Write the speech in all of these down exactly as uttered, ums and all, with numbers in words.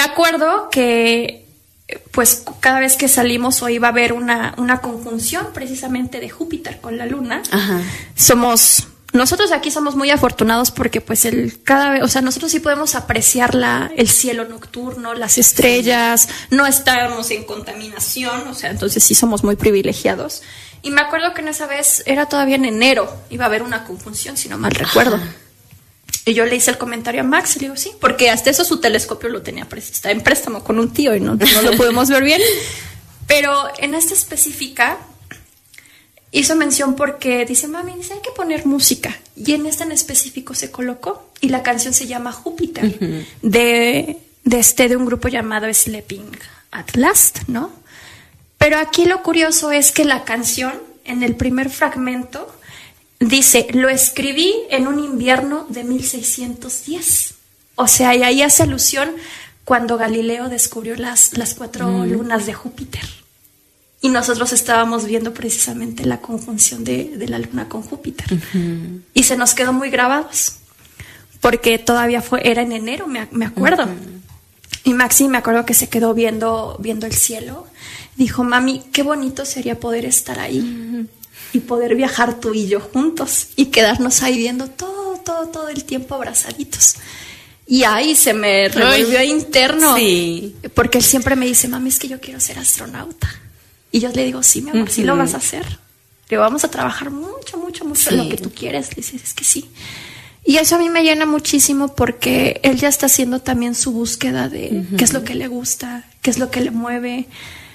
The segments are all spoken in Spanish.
me acuerdo que pues cada vez que salimos o iba a haber una, una conjunción precisamente de Júpiter con la Luna, ajá, somos... Nosotros aquí somos muy afortunados porque pues el cada vez, o sea, nosotros sí podemos apreciar la, el cielo nocturno, las estrellas, no estamos en contaminación, o sea, entonces sí somos muy privilegiados. Y me acuerdo que en esa vez era todavía en enero, iba a haber una conjunción, si no mal recuerdo. Ajá. Y yo le hice el comentario a Max y le digo, sí, porque hasta eso su telescopio lo tenía, está en préstamo con un tío y no, no lo podemos ver bien. Pero en esta específica hizo mención porque dice, mami, dice, hay que poner música. Y en esta en específico se colocó. Y la canción se llama Júpiter, uh-huh, de, de, este, de un grupo llamado Sleeping at Last, ¿no? Pero aquí lo curioso es que la canción, en el primer fragmento, dice, lo escribí en un invierno de mil seiscientos diez. O sea, y ahí hace alusión cuando Galileo descubrió las, las cuatro uh-huh, lunas de Júpiter. Y nosotros estábamos viendo precisamente la conjunción de, de la Luna con Júpiter. Uh-huh. Y se nos quedó muy grabados. Porque todavía fue, era en enero, me, me acuerdo. Uh-huh. Y Maxi me acuerdo que se quedó viendo, viendo el cielo. Dijo, mami, qué bonito sería poder estar ahí. Uh-huh. Y poder viajar tú y yo juntos. Y quedarnos ahí viendo todo, todo, todo el tiempo abrazaditos. Y ahí se me revolvió Ay, interno. Sí. Porque él siempre me dice, mami, es que yo quiero ser astronauta. Y yo le digo, sí, mi amor, uh-huh, sí lo vas a hacer. Le digo, vamos a trabajar mucho, mucho, mucho en sí, lo que tú quieres. Le dices, es que sí. Y eso a mí me llena muchísimo porque él ya está haciendo también su búsqueda de uh-huh, qué es lo que le gusta, qué es lo que le mueve.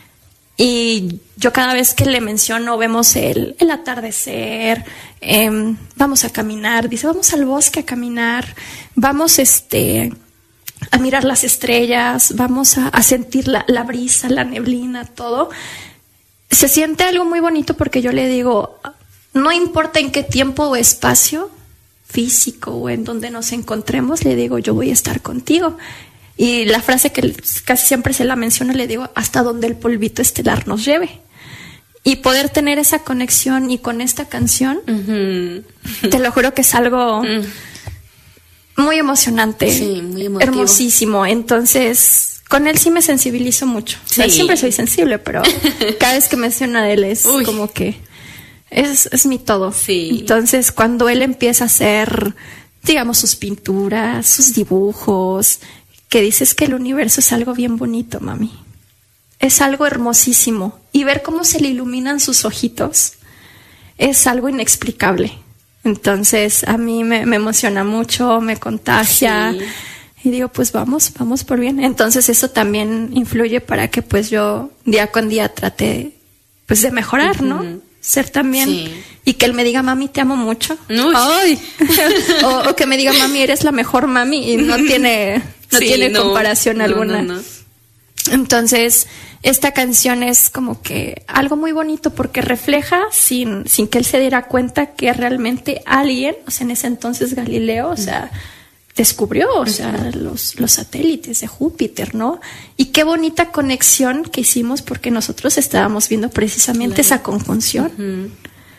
Y yo cada vez que le menciono, vemos el, el atardecer, eh, vamos a caminar. Dice, vamos al bosque a caminar, vamos este... a mirar las estrellas, vamos a, a sentir la, la brisa, la neblina, todo. Se siente algo muy bonito porque yo le digo, no importa en qué tiempo o espacio físico o en donde nos encontremos, le digo, yo voy a estar contigo. Y la frase que casi siempre se la menciono, le digo, hasta donde el polvito estelar nos lleve. Y poder tener esa conexión y con esta canción, uh-huh, te lo juro que es algo... Uh-huh, muy emocionante, sí, muy emotivo, hermosísimo. Entonces, con él sí me sensibilizo mucho. Sí. O sea, siempre soy sensible, pero cada vez que menciono a él es Uy. como que es, es mi todo. Sí. Entonces, cuando él empieza a hacer, digamos, sus pinturas, sus dibujos, que dices que el universo es algo bien bonito, mami. Es algo hermosísimo. Y ver cómo se le iluminan sus ojitos es algo inexplicable. Entonces, a mí me, me emociona mucho, me contagia. Sí. Y digo, pues vamos, vamos por bien. Entonces, eso también influye para que pues yo día con día trate pues de mejorar, uh-huh, ¿no? Ser también. Sí. Y que él me diga, mami, te amo mucho. ¡Ay! o, o que me diga, mami, eres la mejor mami. Y no tiene, no sí, tiene no, comparación no, alguna. No, no. Entonces, esta canción es como que algo muy bonito porque refleja, sin, sin que él se diera cuenta, que realmente alguien, o sea, en ese entonces Galileo, o sea, descubrió, o sea, los, los satélites de Júpiter, ¿no? Y qué bonita conexión que hicimos porque nosotros estábamos viendo precisamente claro, esa conjunción. Uh-huh.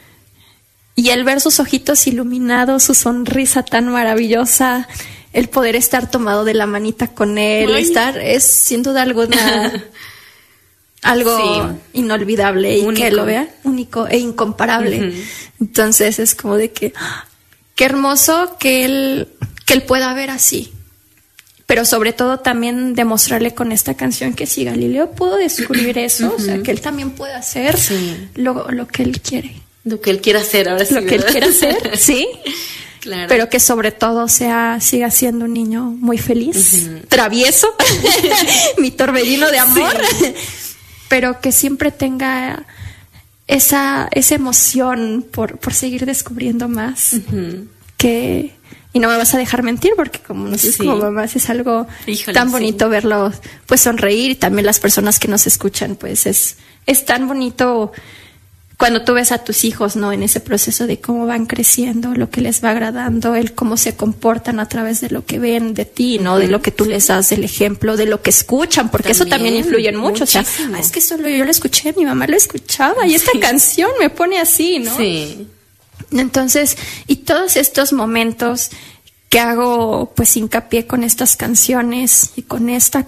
Y el ver sus ojitos iluminados, su sonrisa tan maravillosa, el poder estar tomado de la manita con él, Ay. estar, es sin duda alguna algo sí. inolvidable único. Y que lo vea único e incomparable. Uh-huh. Entonces es como de que qué hermoso que él que él pueda ver así. Pero sobre todo también demostrarle con esta canción que si Galileo pudo descubrir eso, uh-huh. o sea, que él también puede hacer sí. lo, lo que él quiere. Lo que él quiera hacer ahora sí. Lo que él quiera hacer, sí. Claro. Pero que sobre todo sea siga siendo un niño muy feliz, uh-huh. travieso, mi torbellino de amor, sí. pero que siempre tenga esa, esa emoción por, por seguir descubriendo más. Uh-huh. Que, y no me vas a dejar mentir porque como nos dices sí. como mamás es algo Híjole, tan bonito sí. verlo pues sonreír y también las personas que nos escuchan pues es, es tan bonito. Cuando tú ves a tus hijos, ¿no? En ese proceso de cómo van creciendo, lo que les va agradando, el cómo se comportan a través de lo que ven de ti, ¿no? De lo que tú les das del ejemplo, de lo que escuchan, porque también, eso también influye mucho. Muchísimo. O sea, ah, es que solo yo lo escuché, mi mamá lo escuchaba y esta sí. canción me pone así, ¿no? Sí. Entonces, y todos estos momentos que hago pues hincapié con estas canciones y con esta